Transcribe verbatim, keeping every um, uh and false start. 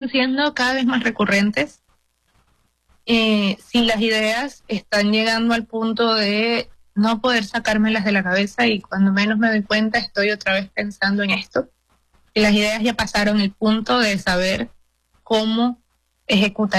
siendo cada vez más recurrentes. Eh, si las ideas están llegando al punto de no poder sacármelas de la cabeza y cuando menos me doy cuenta estoy otra vez pensando en esto. Y las ideas ya pasaron el punto de saber cómo ejecutar